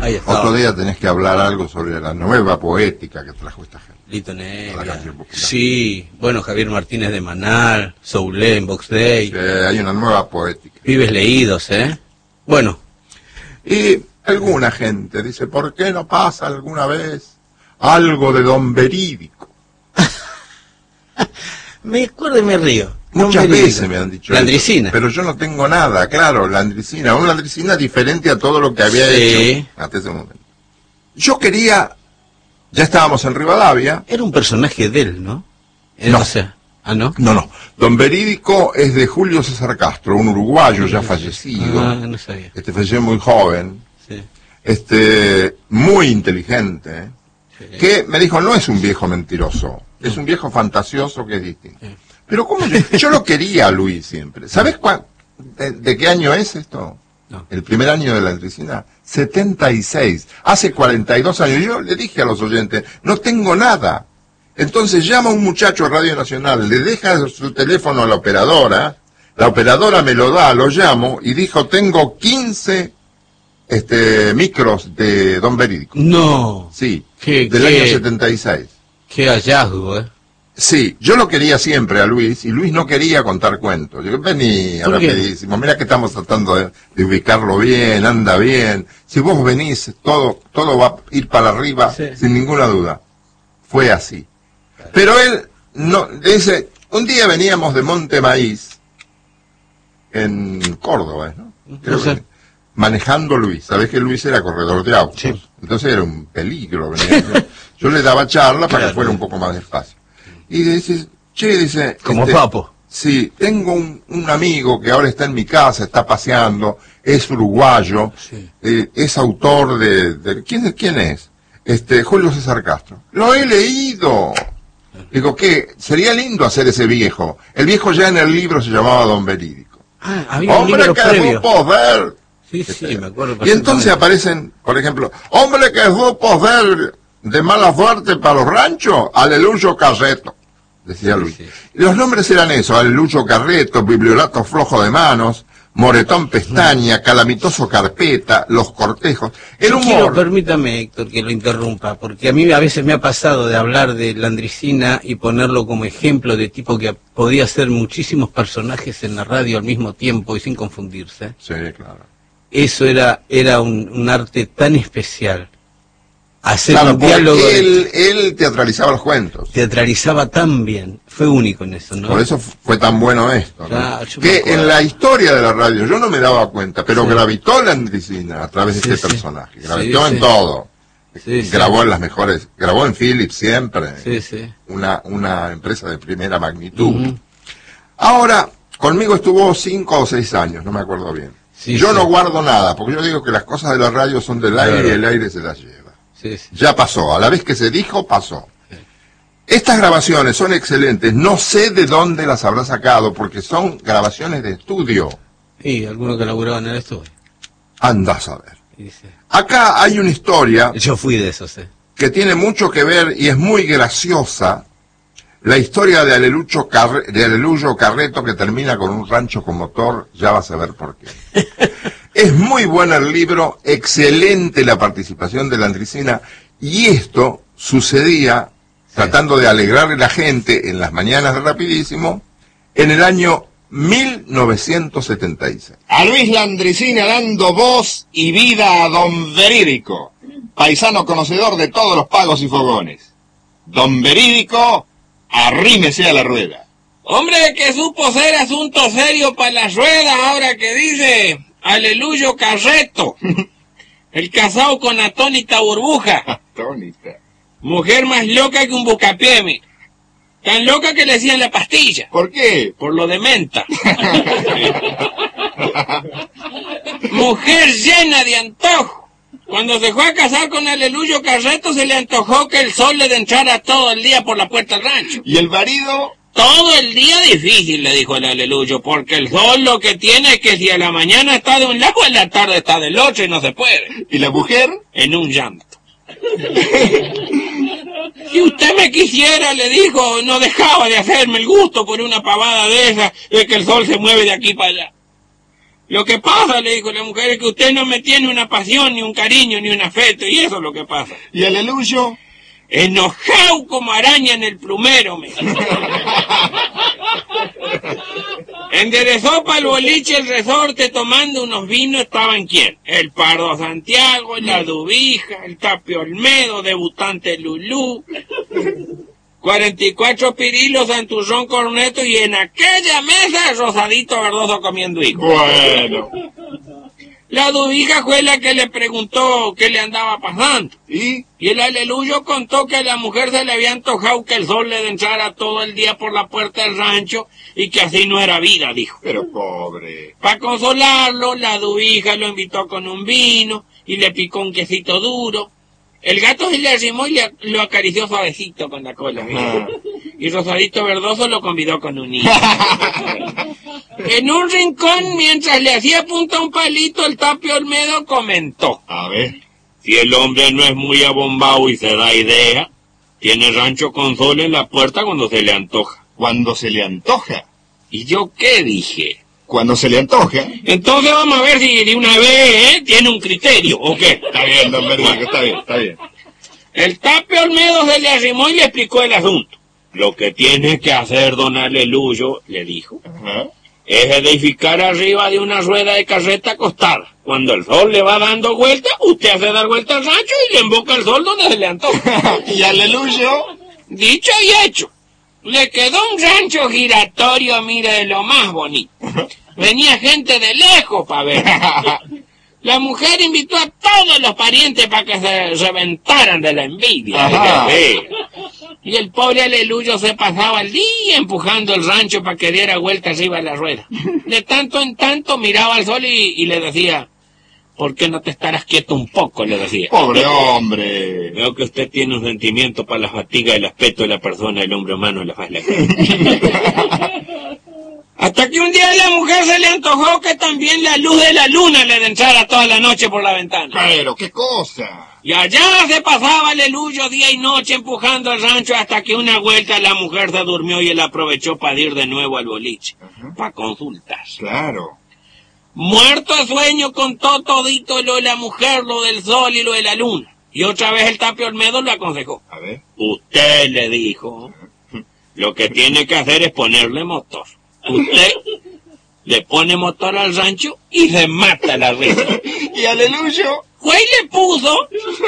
Ahí está. Otro día tenés que hablar algo sobre la nueva poética que trajo esta gente. Lito La Nevia. canción popular. Sí, bueno, Javier Martínez de Manal, Soulé en Box Day. Hay una nueva poética. Pibes leídos, ¿eh? Bueno. Y alguna gente dice, ¿por qué no pasa alguna vez algo de Don Verídico? Me acuerdo y me río. Muchas veces me han dicho la Andricina. eso, pero yo no tengo nada, claro, la Andricina, una Andricina diferente a todo lo que había hecho hasta ese momento. Yo quería, ya estábamos en Rivadavia. Era un personaje de él, ¿no? No. O sea, ¿no? No. Don Verídico es de Julio César Castro, un uruguayo ya fallecido. No sabía. Falleció muy joven. Sí. Muy inteligente. Sí. Que me dijo, no es un viejo mentiroso, es un viejo fantasioso que es distinto. Sí. Pero ¿cómo yo lo quería a Luis siempre? ¿Sabes de qué año es esto? No. El primer año de la Andricina, 76. Hace 42 años. Yo le dije a los oyentes, no tengo nada. Entonces llama un muchacho a Radio Nacional, le deja su teléfono a la operadora me lo da, lo llamo y dijo, tengo 15 micros de Don Verídico. No. Sí, del año 76. Qué hallazgo, ¿eh? Sí, yo lo quería siempre a Luis, y Luis no quería contar cuentos. Yo vení, rapidísimo, mira que estamos tratando de ubicarlo bien, anda bien. Si vos venís, todo va a ir para arriba, sin ninguna duda. Fue así. Pero él, no, dice, un día veníamos de Monte Maíz, en Córdoba, ¿no? Manejando Luis. Sabés que Luis era corredor de autos. Sí. Entonces era un peligro. Yo le daba charla para que fuera un poco más despacio. Y dice... Como Papo. Sí, tengo un amigo que ahora está en mi casa, está paseando, es uruguayo, es autor de ¿quién es? Julio César Castro. Lo he leído. Digo, ¿qué? Sería lindo hacer ese viejo. El viejo ya en el libro se llamaba Don Verídico. Había un libro previo. Poder. Sí, me acuerdo. Y entonces aparecen, por ejemplo, hombre que supo ver de mala suerte para los ranchos, Aleluyo Carreto, decía Luis. Y los nombres eran eso, Aleluyo Carreto, Bibliolato Flojo de Manos, Moretón Pestaña, Calamitoso Carpeta, Los Cortejos. El humor... Permítame, Héctor, que lo interrumpa, porque a mí a veces me ha pasado de hablar de la Andricina y ponerlo como ejemplo de tipo que podía ser muchísimos personajes en la radio al mismo tiempo y sin confundirse. Sí, claro. Eso era un arte tan especial. Hacer claro, un diálogo. Él teatralizaba los cuentos. Teatralizaba tan bien. Fue único en eso, ¿no? Por eso fue tan bueno esto, ¿no? Claro, que en la historia de la radio, yo no me daba cuenta, pero gravitó la Andricina a través de este personaje. Gravitó en todo. Grabó en las mejores, grabó en Philips siempre. Una empresa de primera magnitud. Ahora, conmigo estuvo 5 o 6 años, no me acuerdo bien. Yo no guardo nada, porque yo digo que las cosas de la radio son del aire y el aire se las lleva. Ya pasó, a la vez que se dijo, pasó. Estas grabaciones son excelentes, no sé de dónde las habrá sacado, porque son grabaciones de estudio. Sí, algunos que laburaban en el estudio. Andás a ver. Acá hay una historia... Yo fui de esos, que tiene mucho que ver y es muy graciosa. La historia de Aleluyo Carreto, que termina con un rancho con motor, ya vas a ver por qué. Es muy bueno el libro, excelente la participación de la Andricina, y esto sucedía, tratando de alegrarle a la gente en las mañanas de Rapidísimo, en el año 1976. A Luis la Andricina dando voz y vida a Don Verídico, paisano conocedor de todos los pagos y fogones. Don Verídico... arrímese a la rueda. Hombre que supo ser asunto serio para la rueda, ahora que dice Aleluyo Carreto. El casado con Atónita Burbuja. Atónita. Mujer más loca que un buscapié. Tan loca que le decían la pastilla. ¿Por qué? Por lo de menta. Mujer llena de antojo. Cuando se fue a casar con Aleluyo Carreto, se le antojó que el sol le entrara todo el día por la puerta del rancho. ¿Y el marido? Todo el día difícil, le dijo el Aleluyo, porque el sol lo que tiene es que si a la mañana está de un lado, en la tarde está del otro y no se puede. ¿Y la mujer? En un llanto. Si usted me quisiera, le dijo, no dejaba de hacerme el gusto por una pavada de esa, de que el sol se mueve de aquí para allá. Lo que pasa, le dijo la mujer, es que usted no me tiene una pasión, ni un cariño, ni un afecto, y eso es lo que pasa. ¿Y Aleluyo? Enojado como araña en el plumero, me dijo. Enderezó para el boliche el resorte tomando unos vinos. ¿Estaban quién? El Pardo Santiago, la Dubija, el Tapio Olmedo, debutante Lulú, 44 Pirilos, Santurrón Corneto, y en aquella mesa Rosadito Verdoso comiendo higos. Bueno. La Dubija fue la que le preguntó qué le andaba pasando. ¿Y? Y el Aleluyo contó que a la mujer se le había antojado que el sol le entrara todo el día por la puerta del rancho y que así no era vida, dijo. Pero pobre. Para consolarlo, la Dubija lo invitó con un vino y le picó un quesito duro. El gato se le arrimó y lo acarició suavecito con la cola. Ah. Y Rosadito Verdoso lo convidó con un niño. En un rincón, mientras le hacía punta un palito, el Tapio Olmedo comentó: A ver. si el hombre no es muy abombado y se da idea, tiene rancho con sol en la puerta cuando se le antoja. Cuando se le antoja. ¿Y yo qué dije? Cuando se le antoja. Entonces vamos a ver si de una vez tiene un criterio, ¿o qué? Está bien, don Verídico, está bien, está bien. El Tapio Olmedo se le arrimó y le explicó el asunto. Lo que tiene que hacer don Aleluyo, le dijo, Ajá. es edificar arriba de una rueda de carreta acostada. Cuando el sol le va dando vuelta, usted hace dar vuelta al rancho y le emboca el sol donde se le antoja. ¿Y Aleluyo? Dicho y hecho. Le quedó un rancho giratorio, mire, de lo más bonito. Venía gente de lejos para ver. La mujer invitó a todos los parientes para que se reventaran de la envidia. Ajá. Y el pobre Aleluyo se pasaba el día empujando el rancho para que diera vuelta arriba de la rueda. De tanto en tanto miraba al sol y le decía: ¿por qué no te estarás quieto un poco?, le decía. Pobre hombre. Veo que usted tiene un sentimiento para la fatiga, el aspecto de la persona, el hombre humano, la faz de la cara. Hasta que un día a la mujer se le antojó que también la luz de la luna le entrara toda la noche por la ventana. Pero, ¿qué cosa? Y allá se pasaba Aleluyo día y noche empujando el rancho hasta que una vuelta la mujer se durmió y él aprovechó para ir de nuevo al boliche, para consultas. Claro. Muerto de sueño contó todito lo de la mujer, lo del sol y lo de la luna. Y otra vez el Tapio Olmedo le aconsejó. A ver. Usted, le dijo, lo que tiene que hacer es ponerle motor. Usted le pone motor al rancho y se mata la risa. ¿Y Aleluyo? Fue y le puso.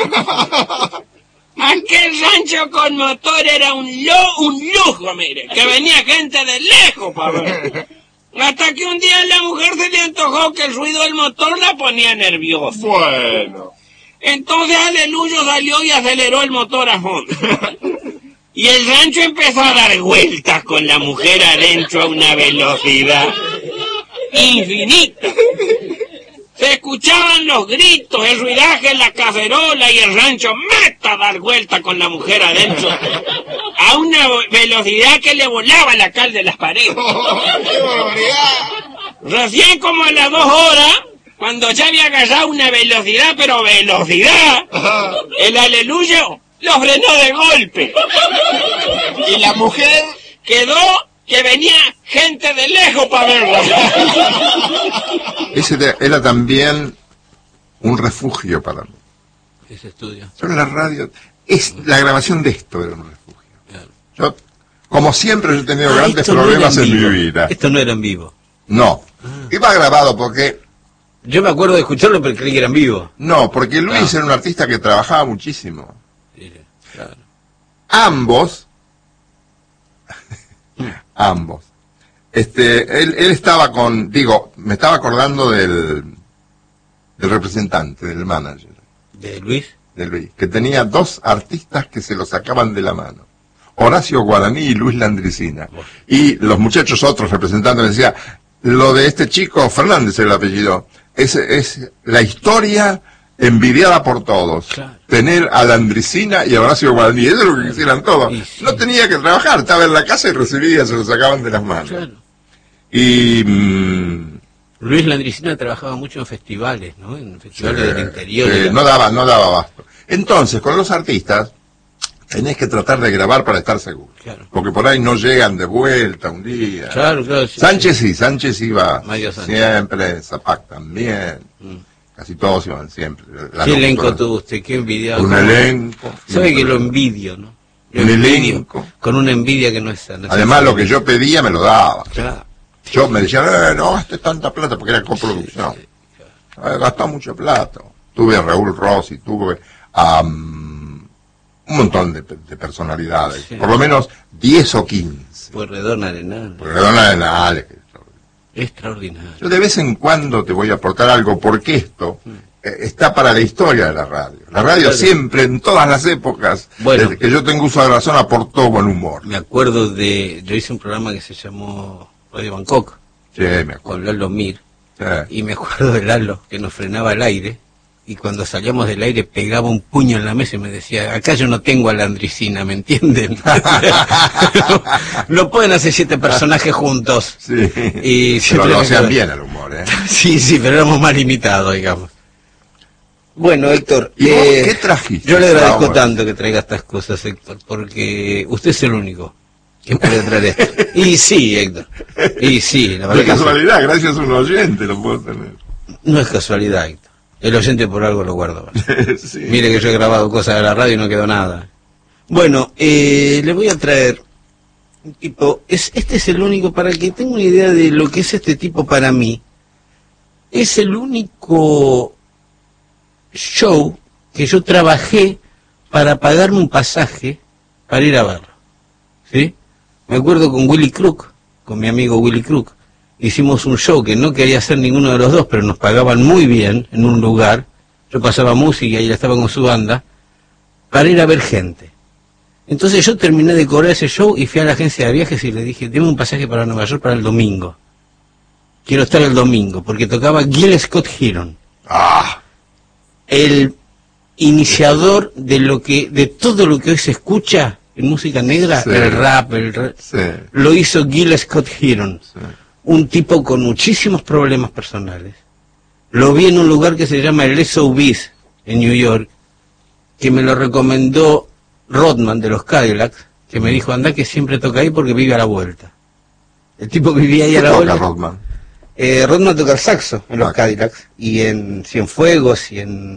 Aquel rancho con motor era un lujo, mire, que venía gente de lejos para ver. Hasta que un día a la mujer se le antojó que el ruido del motor la ponía nerviosa. Bueno. Entonces Aleluyo salió y aceleró el motor a fondo. Y el rancho empezó a dar vueltas con la mujer adentro a una velocidad infinita. Se escuchaban los gritos, el ruidaje en la cacerola y el rancho meta a dar vueltas con la mujer adentro a una velocidad que le volaba la cal de las paredes. ¡Qué barbaridad! Recién como a las 2 horas, cuando ya había agarrado una velocidad, pero velocidad, el Aleluyo lo frenó de golpe. ¿Y la mujer? Quedó que venía gente de lejos para verlo. Ese era también un refugio para mí. Ese estudio. Yo en la radio, la grabación de esto era un refugio. Claro. Yo, como siempre, yo he tenido grandes esto no problemas era en vivo. mi vida. Esto no era en vivo. No. Iba grabado porque... Yo me acuerdo de escucharlo, pero creí que era en vivo. No, porque Luis Ah. era un artista que trabajaba muchísimo. Sí, claro. Ambos, él estaba me estaba acordando del representante, del manager, ¿De Luis? de Luis, que tenía 2 artistas que se lo sacaban de la mano, Horacio Guaraní y Luis Landricina, y los muchachos otros representantes me decían, lo de este chico, Fernández el apellido, es la historia envidiada por todos. Claro. Tener a Landricina y a Horacio Guaraní, eso es lo que quisieran todos. Y sí. No tenía que trabajar, estaba en la casa y recibía, se lo sacaban de las manos. Claro. Y Luis Landricina trabajaba mucho en festivales, ¿no? En festivales del interior. no daba abasto. Entonces, con los artistas, tenés que tratar de grabar para estar seguro. Claro. Porque por ahí no llegan de vuelta un día. Claro, claro. Sí, Sánchez sí, Sánchez iba Mario Sánchez. siempre, Zapac también. Casi todos iban siempre. ¿Qué elenco tuvo usted? ¿Qué envidiado? Un elenco. ¿Sabe que lo envidio, no? Lo Un envidio, elenco. con una envidia que no es sana. Además, lo que yo pedía me lo daba. Claro. Yo me decían, no gastes tanta plata porque era coproducción. Sí, Gastó mucha plata. Tuve a Raúl Rossi, tuve a un montón de personalidades. Sí. Por lo menos 10 o 15. Pueyrredón Arenal. Pueyrredón Arenal. Extraordinario. Yo de vez en cuando te voy a aportar algo porque esto está para la historia de la radio. La radio Claro. siempre, en todas las épocas, Bueno. desde que yo tengo uso de razón, aportó buen humor. Me acuerdo yo hice un programa que se llamó Radio Bangkok, Sí, me acuerdo. con Lalo Mir, Sí. y me acuerdo de Lalo, que nos frenaba el aire, y cuando salíamos del aire pegaba un puño en la mesa y me decía, acá yo no tengo a la Andricina, ¿me entienden? No pueden hacer 7 personajes juntos. Sí. Y Pero siempre lo me hacían quedo- bien el humor, ¿eh? Sí, sí, pero éramos más limitados, digamos. Bueno, Héctor, ¿Y vos qué trajiste? yo le agradezco Ahora. tanto que traiga estas cosas, Héctor, porque usted es el único que puede traer esto. Y sí, Héctor, y sí, la verdad De que sí. casualidad, gracias a un oyente lo puedo tener. No es casualidad, Héctor. El oyente por algo lo guarda. Sí. Mire que yo he grabado cosas de la radio y no quedó nada. Bueno, le voy a traer un tipo, este es el único, para que tenga una idea de lo que es este tipo para mí, es el único show que yo trabajé para pagarme un pasaje para ir a verlo. ¿Sí? Me acuerdo con Willy Crook, con mi amigo Willy Crook, hicimos un show que no quería hacer ninguno de los dos, pero nos pagaban muy bien en un lugar. Yo pasaba música y él estaba con su banda, para ir a ver gente. Entonces yo terminé de cobrar ese show y fui a la agencia de viajes y le dije, deme un pasaje para Nueva York para el domingo. Quiero estar el domingo, porque tocaba Gil Scott Heron, Ah, el iniciador de todo lo que hoy se escucha en música negra, Sí. el rap, sí, lo hizo Gil Scott Heron, sí. un tipo con muchísimos problemas personales. Lo vi en un lugar que se llama el SOBs en New York, que me lo recomendó Rodman de los Cadillacs, que me dijo, anda que siempre toca ahí porque vive a la vuelta. El tipo vivía ahí ¿Qué a la toca vuelta. Rodman? Rodman toca el saxo en los Ah. Cadillacs y en Cienfuegos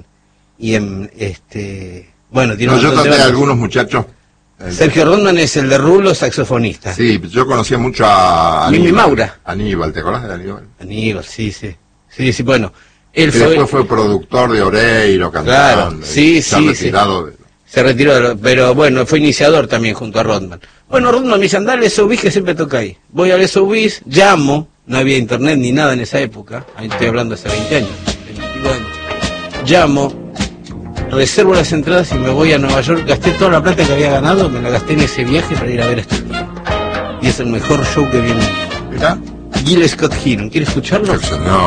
bueno, tiene No, un yo montón de traté a bandas. algunos muchachos. Sergio Rodman es el de Rulo, saxofonista. Sí, yo conocía mucho a Mimi Aníbal. Maura. Aníbal, ¿te acordás de Aníbal? Aníbal, sí, bueno, él Que fue, después fue productor de Oreiro, cantando. Claro, sí, se ha sí, retirado de- se retiró, pero bueno, fue iniciador también junto a Rodman. Bueno, Rodman me dice, anda al SOBs que siempre toca ahí. Voy al SOBs, llamo, no había internet ni nada en esa época, ahí estoy hablando hace 20 años, 25 años. Llamo, reservo las entradas y me voy a Nueva York, gasté toda la plata que había ganado, me la gasté en ese viaje para ir a ver a este tipo. Y es el mejor show que vi en mi vida. ¿Mirá? Gil Scott Heron, ¿quiere escucharlo? No,